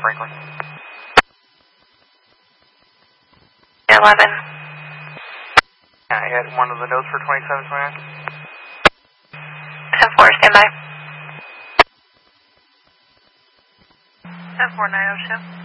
Franklin. 11. I had one of the notes for 2729. 10-4, stand by. 10-4, 902.